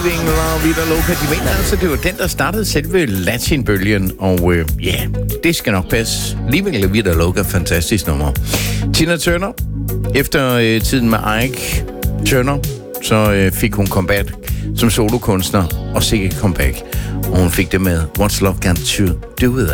La Vida Loca. De mener altså, det var den, der startede selve latinbølgen. Og det skal nok passe. Living La Vida Loca, fantastisk nummer. Tina Turner, efter tiden med Ike Turner, så fik hun comeback som solokunstner, og sikkert comeback. Og hun fik det med What's Love Got to Do With It.